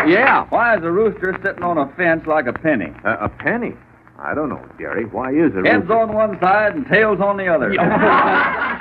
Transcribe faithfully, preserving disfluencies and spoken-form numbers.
Yeah, why is a rooster sitting on a fence like a penny? Uh, a penny? I don't know, Jerry. Why is it? Head's on one side and tail's on the other.